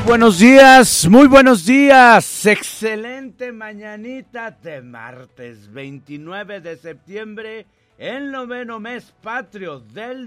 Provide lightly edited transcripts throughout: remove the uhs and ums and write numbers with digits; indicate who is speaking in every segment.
Speaker 1: muy buenos días, excelente mañanita de martes 29 de septiembre, el noveno mes patrio del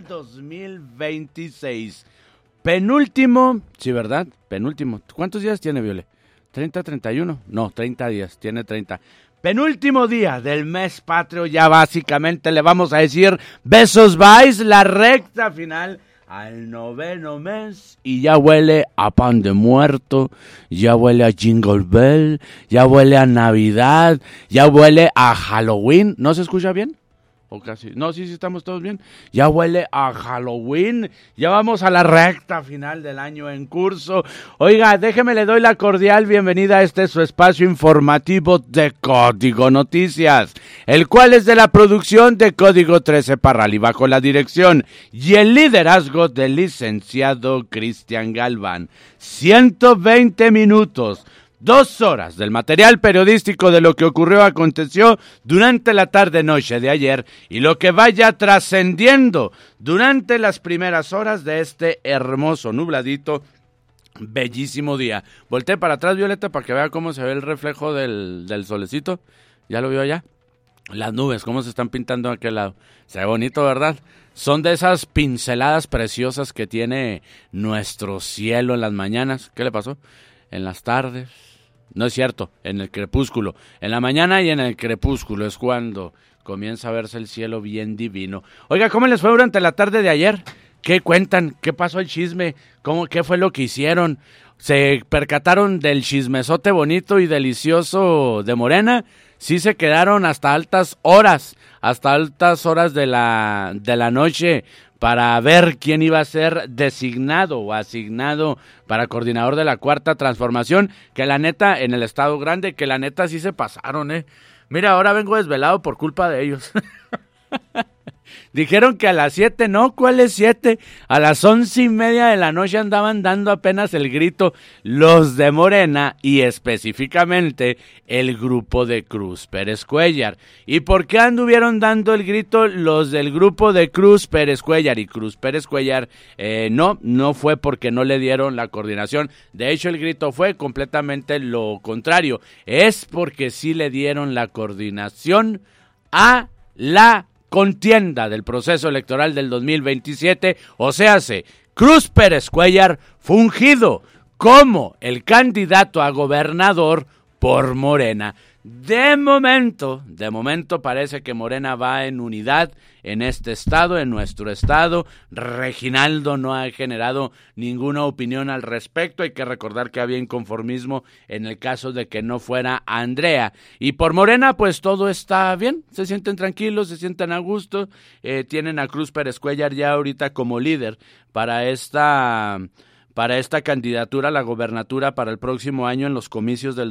Speaker 1: 2026. Penúltimo, sí, ¿verdad? Penúltimo. ¿Cuántos días tiene, Viole? ¿30, 31? No, 30 días, tiene 30. Penúltimo día del mes patrio, ya básicamente le vamos a decir besos, bye, la recta final al noveno mes, y ya huele a pan de muerto, ya huele a Jingle Bell, ya huele a Navidad, ya huele a Halloween. ¿No se escucha bien? ¿O casi? No, sí, estamos todos bien. Ya huele a Halloween. Ya vamos a la recta final del año en curso. Oiga, déjeme, le doy la cordial bienvenida a este su espacio informativo de Código Noticias, el cual es de la producción de Código 13 Parral, bajo la dirección y el liderazgo del licenciado Cristian Galván. 120 minutos. 2 horas del material periodístico de lo que aconteció durante la tarde-noche de ayer y lo que vaya trascendiendo durante las primeras horas de este hermoso, nubladito, bellísimo día. Volté para atrás, Violeta, para que vea cómo se ve el reflejo del solecito. ¿Ya lo vio allá? Las nubes, cómo se están pintando a aquel lado. Se ve bonito, ¿verdad? Son de esas pinceladas preciosas que tiene nuestro cielo en las mañanas. ¿Qué le pasó? En las tardes. No es cierto, en el crepúsculo. En la mañana y en el crepúsculo es cuando comienza a verse el cielo bien divino. Oiga, ¿cómo les fue durante la tarde de ayer? ¿Qué cuentan? ¿Qué pasó el chisme? ¿Qué fue lo que hicieron? ¿Se percataron del chismesote bonito y delicioso de Morena? Sí, se quedaron hasta altas horas de la noche para ver quién iba a ser designado o asignado para coordinador de la Cuarta Transformación, que la neta, en el Estado Grande, que la neta sí se pasaron, Mira, ahora vengo desvelado por culpa de ellos. Dijeron que a las 7, no, ¿cuáles 7? A las 11:30 de la noche andaban dando apenas el grito los de Morena y específicamente el grupo de Cruz Pérez Cuéllar. ¿Y por qué anduvieron dando el grito los del grupo de Cruz Pérez Cuéllar? Y Cruz Pérez Cuéllar no fue porque no le dieron la coordinación. De hecho, el grito fue completamente lo contrario. Es porque sí le dieron la coordinación a la contienda del proceso electoral del 2027, o sea, Cruz Pérez Cuéllar fungido como el candidato a gobernador por Morena. De momento parece que Morena va en unidad en este estado, en nuestro estado. Reginaldo no ha generado ninguna opinión al respecto. Hay que recordar que había inconformismo en el caso de que no fuera Andrea. Y por Morena, pues todo está bien. Se sienten tranquilos, se sienten a gusto. Tienen a Cruz Pérez Cuéllar ya ahorita como líder para esta candidatura a la gobernatura para el próximo año en los comicios del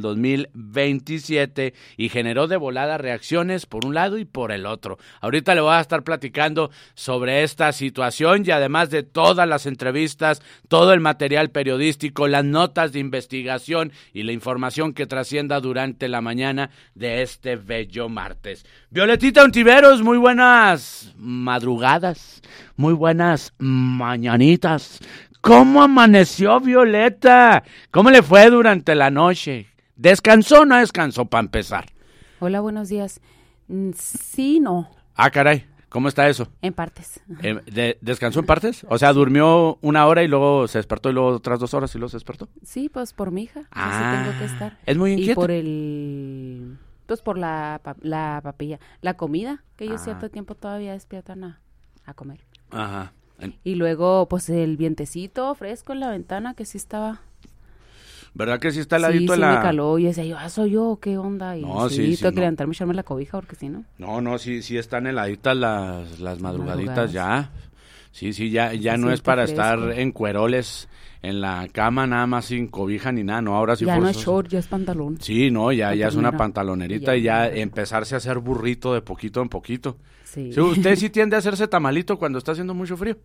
Speaker 1: 2027, y generó de volada reacciones por un lado y por el otro. Ahorita le voy a estar platicando sobre esta situación y además de todas las entrevistas, todo el material periodístico, las notas de investigación y la información que trascienda durante la mañana de este bello martes. Violetita Ontiveros, muy buenas madrugadas, muy buenas mañanitas. ¿Cómo amaneció, Violeta? ¿Cómo le fue durante la noche? ¿Descansó o no descansó para empezar?
Speaker 2: Hola, buenos días. Sí, no.
Speaker 1: Ah, caray, ¿cómo está eso?
Speaker 2: En partes.
Speaker 1: ¿Descansó en partes? O sea, durmió 1 hora y luego se despertó y luego otras 2 horas y luego se despertó.
Speaker 2: Sí, pues por mi hija.
Speaker 1: Ah,
Speaker 2: sí tengo que estar.
Speaker 1: Es muy inquieta.
Speaker 2: Y por la papilla. La comida, que ellos cierto tiempo todavía despiertan a comer.
Speaker 1: Ajá.
Speaker 2: Y luego, pues, el vientecito fresco en la ventana, que sí estaba...
Speaker 1: ¿Verdad que sí está heladito?
Speaker 2: Sí, me caló. Y decía yo, ¿soy yo? ¿Qué onda? Y
Speaker 1: no,
Speaker 2: tengo que levantarme y echarme la cobija, porque si no...
Speaker 1: No, sí están heladitas las madrugaditas ya. Sí, ya no es para fresco. Estar en cueroles en la cama, nada más sin cobija ni nada, no, ahora sí.
Speaker 2: Ya no es short, ya es pantalón.
Speaker 1: Sí, no, ya es una pantalonerita y ya empezarse a hacer burrito de poquito en poquito. Sí. ¿Usted sí tiende a hacerse tamalito cuando está haciendo mucho frío?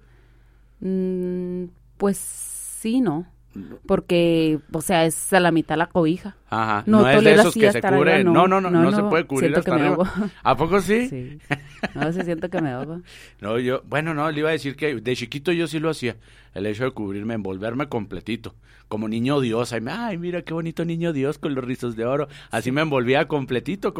Speaker 2: Pues sí, no. Porque, o sea, es a la mitad la cobija.
Speaker 1: Ajá, no es de esos que se cubren. No se puede cubrir hasta arriba.
Speaker 2: Ahogo.
Speaker 1: ¿A poco sí?
Speaker 2: Sí. No, siento que me ahogo.
Speaker 1: No, le iba a decir que de chiquito yo sí lo hacía. el hecho de cubrirme, envolverme completito, como niño Dios. Ay, mira qué bonito niño Dios con los rizos de oro. Así me envolvía completito,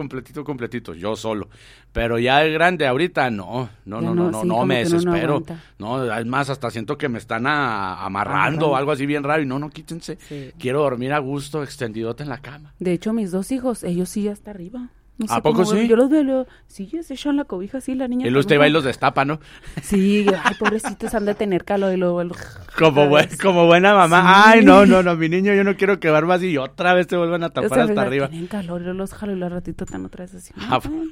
Speaker 1: yo solo. Pero ya de grande, ahorita no, me desespero. No, además hasta siento que me están amarrando o algo así bien raro. Y no, quítense. Sí. Quiero dormir a gusto, extendidote en la cama.
Speaker 2: De hecho, mis 2 hijos, ellos sí hasta arriba. No sé
Speaker 1: ¿A poco sí?
Speaker 2: Yo los veo, sí, se echan la cobija así, la niña.
Speaker 1: Y usted va y los destapa, ¿no?
Speaker 2: Sí, ay, pobrecitos, han de tener calor y luego...
Speaker 1: Como buena mamá. Sí. Ay, no, mi niño, yo no quiero que barbas y otra vez te vuelvan a tapar hasta arriba.
Speaker 2: Tienen calor, yo los jalo y los ratito están otra vez así.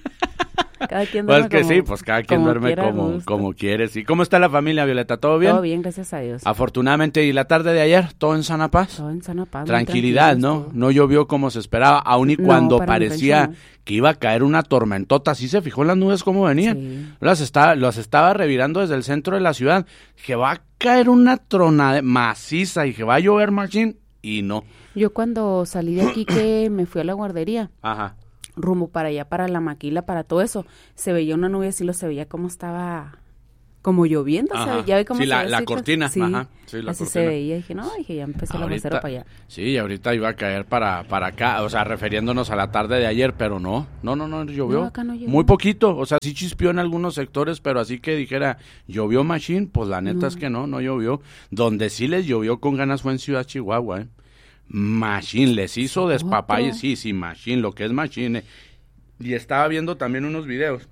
Speaker 1: Cada quien duerme cada quien duerme como quiere. ¿Y cómo está la familia, Violeta? ¿Todo bien?
Speaker 2: Todo bien, gracias a Dios.
Speaker 1: Afortunadamente, ¿y la tarde de ayer? ¿Todo en sana paz?
Speaker 2: Todo en sana paz.
Speaker 1: Tranquilidad, ¿no? Todo. No llovió como se esperaba, aun y cuando parecía que iba a caer una tormentota. ¿Sí se fijó en las nubes cómo venían? Sí. Las estaba revirando desde el centro de la ciudad. Que va a caer una tronada maciza y que va a llover machín, y no.
Speaker 2: Yo cuando salí de aquí que me fui a la guardería.
Speaker 1: Ajá.
Speaker 2: Rumbo para allá, para la maquila, para todo eso, se veía una nube así, se veía como estaba, como lloviendo, ya ve cómo
Speaker 1: sí, la cortina,
Speaker 2: sí,
Speaker 1: la
Speaker 2: así
Speaker 1: cortina.
Speaker 2: Se veía, dije, ya empezó el aguacero para allá.
Speaker 1: Sí, ahorita iba a caer para acá, o sea, refiriéndonos a la tarde de ayer, pero no llovió,
Speaker 2: acá no llovió.
Speaker 1: Muy poquito, o sea, sí chispeó en algunos sectores, pero así que dijera, llovió machín, pues la neta es que no llovió. Donde sí les llovió con ganas fue en Ciudad Chihuahua, Machine, les hizo despapalle, sí, Machine, lo que es Machine. Y estaba viendo también unos videos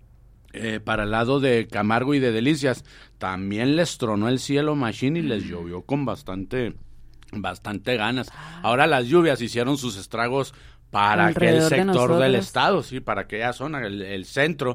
Speaker 1: para el lado de Camargo y de Delicias. También les tronó el cielo Machine y les llovió con bastante ganas. Ahora las lluvias hicieron sus estragos para aquel sector del estado, sí, para aquella zona, el centro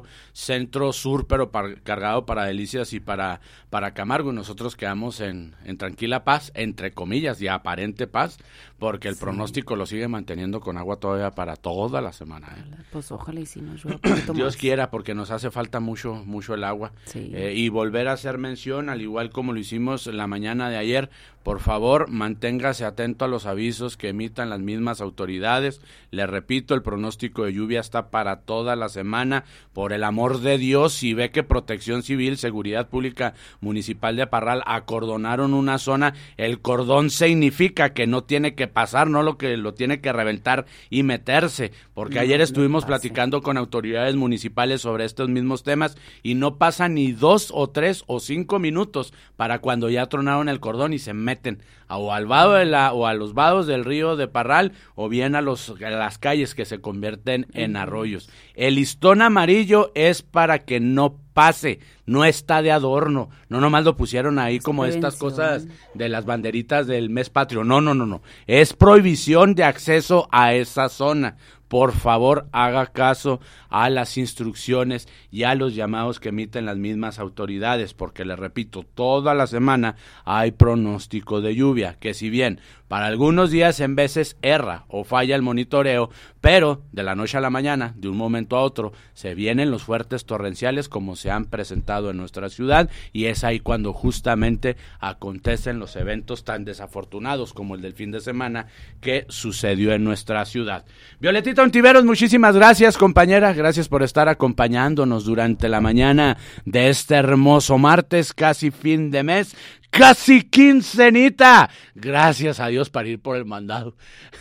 Speaker 1: sur, pero cargado para Delicias y para Camargo, y nosotros quedamos en tranquila paz, entre comillas, y aparente paz, porque el pronóstico lo sigue manteniendo con agua todavía para toda la semana.
Speaker 2: Pues ojalá y si nos llueva.
Speaker 1: Dios quiera, porque nos hace falta mucho el agua.
Speaker 2: Sí.
Speaker 1: Y volver a hacer mención, al igual como lo hicimos la mañana de ayer, por favor, manténgase atento a los avisos que emitan las mismas autoridades. Le repito, el pronóstico de lluvia está para toda la semana. Por el amor de Dios, si ve que Protección Civil, Seguridad Pública Municipal de Parral acordonaron una zona, el cordón significa que no tiene que pasar, no lo que lo tiene que reventar y meterse, porque ayer estuvimos platicando con autoridades municipales sobre estos mismos temas y no pasa ni 2 o 3 o 5 minutos para cuando ya tronaron el cordón y se meten o al vado o a los vados del río de Parral o bien a las calles que se convierten en arroyos. El listón amarillo es para que no pase, no está de adorno, no nomás lo pusieron ahí como estas cosas de las banderitas del mes patrio, no, es prohibición de acceso a esa zona. Por favor, haga caso a las instrucciones y a los llamados que emiten las mismas autoridades, porque les repito, toda la semana hay pronóstico de lluvia, que si bien para algunos días en veces erra o falla el monitoreo, pero de la noche a la mañana, de un momento a otro, se vienen los fuertes torrenciales como se han presentado en nuestra ciudad, y es ahí cuando justamente acontecen los eventos tan desafortunados como el del fin de semana que sucedió en nuestra ciudad. Violetita Ontiveros, muchísimas gracias, compañera, gracias por estar acompañándonos durante la mañana de este hermoso martes, casi fin de mes, casi quincenita. Gracias a Dios para ir por el mandado.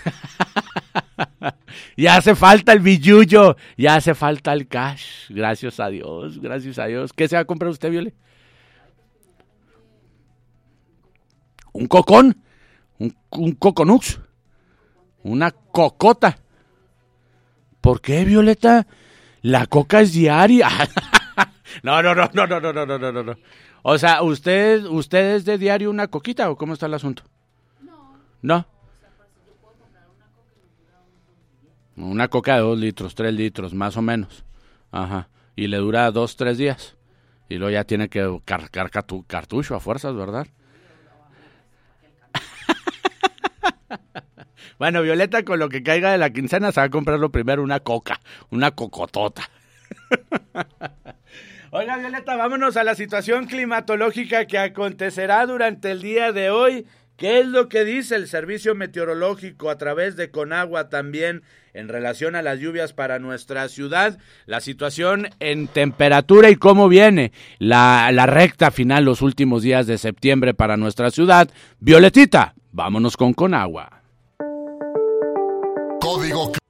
Speaker 1: Ya hace falta el billuyo, ya hace falta el cash. Gracias a Dios, gracias a Dios. ¿Qué se va a comprar usted, Viole? ¿Un cocón? ¿Un coconux? ¿Una cocota? ¿Por qué, Violeta? La coca es diaria. No. O sea, ¿usted es de diario una coquita o cómo está el asunto? No. Una coca de 2 litros, 3 litros, más o menos. Ajá. Y le dura 2, 3 días. Y luego ya tiene que cargar cartucho a fuerzas, ¿verdad? Bueno, Violeta, con lo que caiga de la quincena se va a comprar lo primero una coca, una cocotota. Oiga, Violeta, vámonos a la situación climatológica que acontecerá durante el día de hoy. ¿Qué es lo que dice el Servicio Meteorológico a través de Conagua también en relación a las lluvias para nuestra ciudad? La situación en temperatura y cómo viene la recta final los últimos días de septiembre para nuestra ciudad. Violetita, vámonos con Conagua.
Speaker 3: Código